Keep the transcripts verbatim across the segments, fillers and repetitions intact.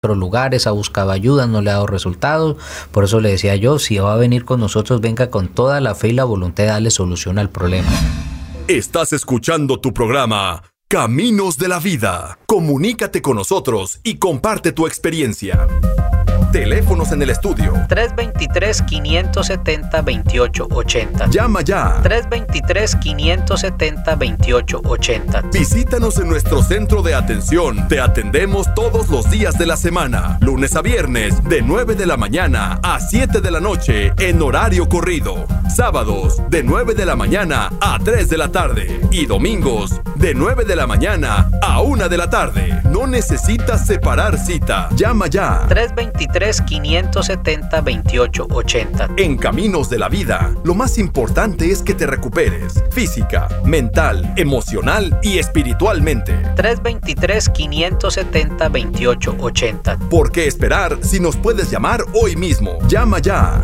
otros lugares, ha buscado ayuda, no le ha dado resultados. Por eso le decía yo, si va a venir con nosotros, venga con toda la fe y la voluntad de darle solución al problema. Estás escuchando tu programa Caminos de la Vida. Comunícate con nosotros y comparte tu experiencia. Teléfonos en el estudio. tres dos tres, cinco siete cero, dos ocho ocho cero. Llama ya. tres dos tres, cinco siete cero, dos ocho ocho cero. Visítanos en nuestro centro de atención. Te atendemos todos los días de la semana, lunes a viernes, de nueve de la mañana a siete de la noche en horario corrido. Sábados, de nueve de la mañana a tres de la tarde. Y domingos, de nueve de la mañana a una de la tarde. No necesitas separar cita. Llama ya. tres dos tres, cinco siete cero, dos ocho ocho cero. En Caminos de la Vida, lo más importante es que te recuperes física, mental, emocional y espiritualmente. tres dos tres, cinco siete cero, dos ocho ocho cero. ¿Por qué esperar si nos puedes llamar hoy mismo? Llama ya.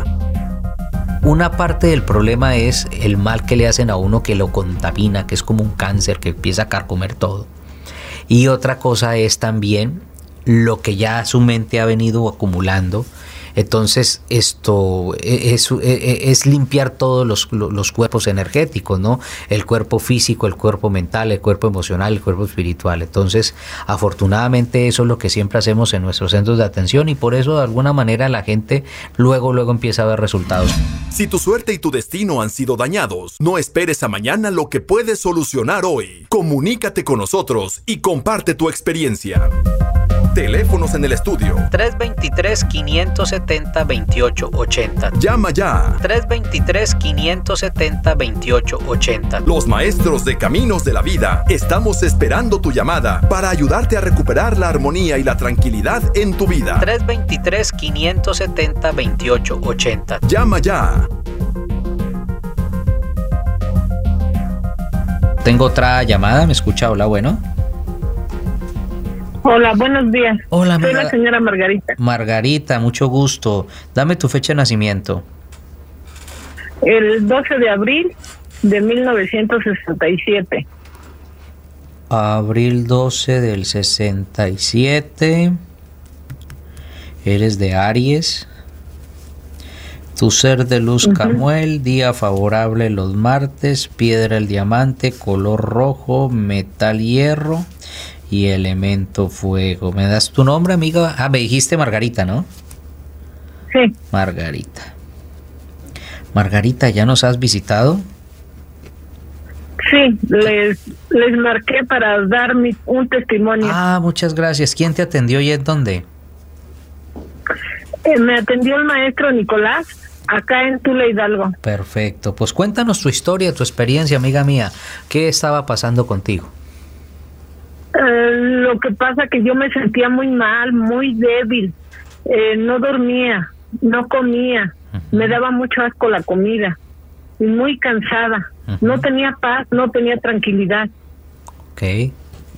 Una parte del problema es el mal que le hacen a uno, que lo contamina, que es como un cáncer que empieza a carcomer todo. Y otra cosa es también lo que ya su mente ha venido acumulando. Entonces esto es, es, es limpiar todos los, los cuerpos energéticos, ¿no? El cuerpo físico, el cuerpo mental, el cuerpo emocional, el cuerpo espiritual. Entonces, afortunadamente eso es lo que siempre hacemos en nuestros centros de atención, y por eso de alguna manera la gente luego, luego empieza a ver resultados. Si tu suerte y tu destino han sido dañados, no esperes a mañana lo que puedes solucionar hoy. Comunícate con nosotros y comparte tu experiencia. Teléfonos en el estudio. tres dos tres, cinco siete cero, dos ocho ocho cero. Llama ya. tres dos tres, cinco siete cero, dos ocho ocho cero. Los maestros de Caminos de la Vida estamos esperando tu llamada para ayudarte a recuperar la armonía y la tranquilidad en tu vida. tres dos tres, cinco siete cero, dos ocho ocho cero. Llama ya. Tengo otra llamada, ¿me escucha? Hola, bueno. Hola, buenos días. Hola, soy la señora Margarita. Margarita, mucho gusto. Dame tu fecha de nacimiento. El doce de abril de mil novecientos sesenta y siete. Abril doce del sesenta y siete. Eres de Aries. Tu ser de luz, uh-huh. Camuel, día favorable los martes, piedra el diamante, color rojo, metal hierro y elemento fuego. ¿Me das tu nombre, amiga? Ah, me dijiste Margarita, ¿no? Sí. Margarita. Margarita, ¿ya nos has visitado? Sí, les, les marqué para dar mi, un testimonio. Ah, muchas gracias. ¿Quién te atendió y en dónde? Eh, me atendió el maestro Nicolás, acá en Tula Hidalgo. Perfecto. Pues cuéntanos tu historia, tu experiencia, amiga mía. ¿Qué estaba pasando contigo? Eh, lo que pasa que yo me sentía muy mal, muy débil. Eh, no dormía, no comía. Uh-huh. Me daba mucho asco la comida. Y muy cansada. Uh-huh. No tenía paz, no tenía tranquilidad. Ok. ¿Y,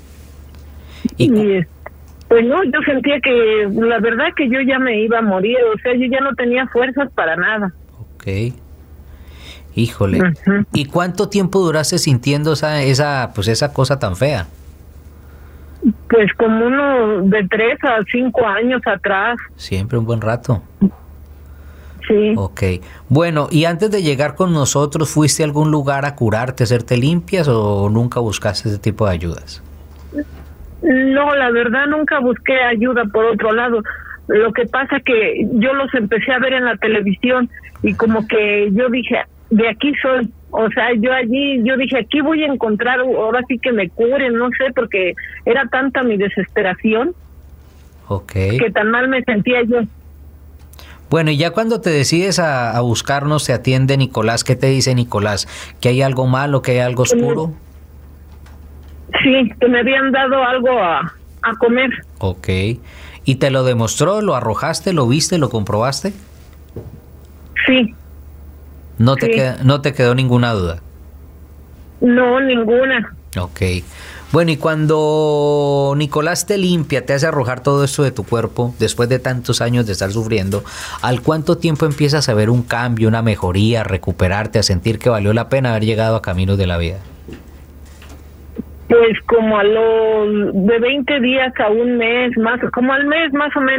y pues no, yo sentía que la verdad que yo ya me iba a morir. O sea, yo ya no tenía fuerzas para nada. Ok. Híjole. Uh-huh. ¿Y cuánto tiempo duraste sintiendo esa, esa, pues esa cosa tan fea? Pues como uno de tres a cinco años atrás. Siempre un buen rato. Sí. Ok. Bueno, y antes de llegar con nosotros, ¿fuiste a algún lugar a curarte, a hacerte limpias o nunca buscaste ese tipo de ayudas? No, la verdad nunca busqué ayuda por otro lado. Lo que pasa que yo los empecé a ver en la televisión y como que yo dije, de aquí soy. O sea, yo allí, yo dije, aquí voy a encontrar, ahora sí que me curen, no sé, porque era tanta mi desesperación. Ok. Que tan mal me sentía yo. Bueno, y ya cuando te decides a, a buscarnos, te atiende Nicolás. ¿Qué te dice Nicolás? ¿Que hay algo malo, que hay algo oscuro? Sí, que me habían dado algo a, a comer. Ok. ¿Y te lo demostró? ¿Lo arrojaste? ¿Lo viste? ¿Lo comprobaste? Sí. No te, sí. queda, no te quedó ninguna duda. No, ninguna. Ok. Bueno, y cuando Nicolás te limpia, te hace arrojar todo esto de tu cuerpo, después de tantos años de estar sufriendo, ¿al cuánto tiempo empiezas a ver un cambio, una mejoría, a recuperarte, a sentir que valió la pena haber llegado a Caminos de la Vida? Pues como a los de veinte días a un mes, más como al mes más o menos.